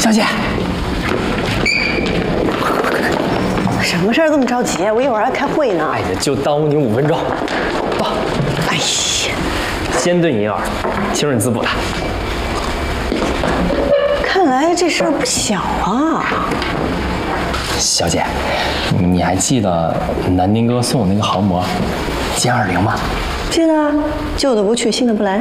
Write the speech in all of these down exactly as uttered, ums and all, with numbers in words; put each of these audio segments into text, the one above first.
小姐， 什么事儿这么着急？我一会儿还开会呢。 哎呀，就耽误你五分钟。到。 哎呀， 先炖银耳，清润滋补的。 看来这事儿不小啊。 小姐，你还记得南丁哥送我那个航模歼二零吗？ 记得，旧的不去，新的不来。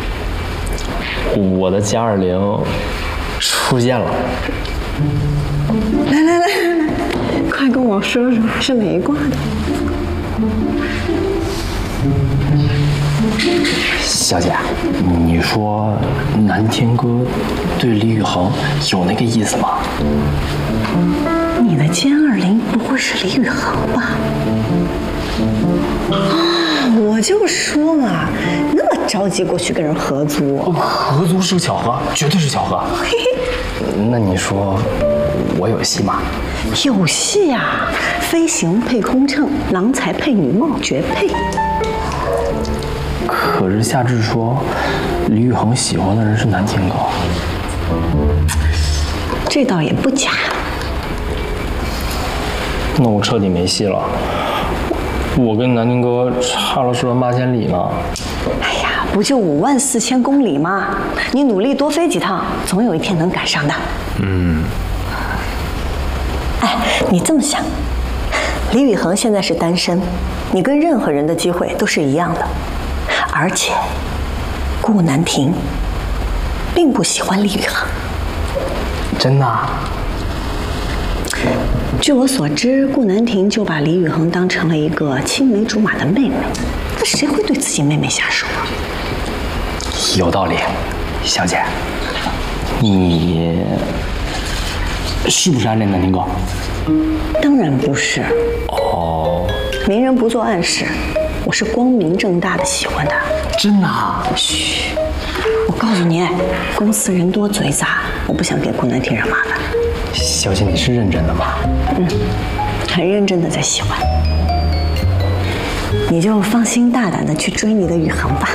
我的歼二零出现了。 来来来来来，快跟我说说是哪一挂的？ 小姐，你说南天哥对李宇恒有那个意思吗？ 你的歼二零不会是李宇恒吧？啊，我就说嘛，那么着急过去跟人合租， 合租是个巧合，绝对是巧合。那你说我有戏吗？ 有戏呀！飞行配空乘，郎才配女貌，绝配。 可是夏至说，李宇恒喜欢的人是南天哥。 这倒也不假。 那我彻底没戏了。我跟南天哥差了十万八千里呢。 哎呀，不就五万四千公里吗？你努力多飞几趟，总有一天能赶上的。嗯。哎，你这么想，李宇恒现在是单身，你跟任何人的机会都是一样的。而且，顾南亭并不喜欢李宇恒。 真的啊？ 据我所知，顾南亭就把李宇恒当成了一个青梅竹马的妹妹。那谁会对自己妹妹下手啊？ 有道理，小姐，你是不是暗恋南天哥？ 当然不是。 哦， 明人不做暗事，我是光明正大的喜欢他。 真的啊？ 嘘，我告诉你，公司人多嘴杂，我不想给顾南亭惹麻烦。 小姐，你是认真的吗？ 嗯，很认真的在喜欢。你就放心大胆的去追你的宇恒吧。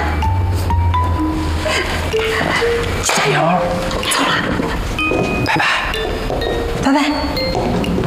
加油！ 走了， 拜拜。 拜拜。